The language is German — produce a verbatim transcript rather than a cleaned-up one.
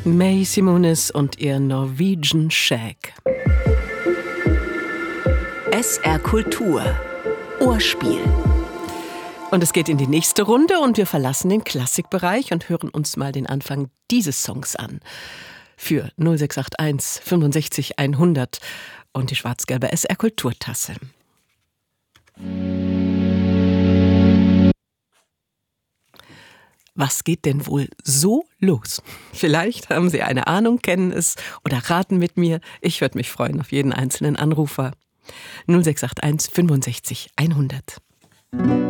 May Simonis und ihr Norwegian Shag. S R Kultur. Ohrspiel. Und es geht in die nächste Runde und wir verlassen den Klassikbereich und hören uns mal den Anfang dieses Songs an. Für null sechs acht eins fünfundsechzig hundert und die schwarz-gelbe S R Kulturtasse. Was geht denn wohl so los? Vielleicht haben Sie eine Ahnung, kennen es oder raten mit mir. Ich würde mich freuen auf jeden einzelnen Anrufer. null sechs acht eins fünfundsechzig hundert.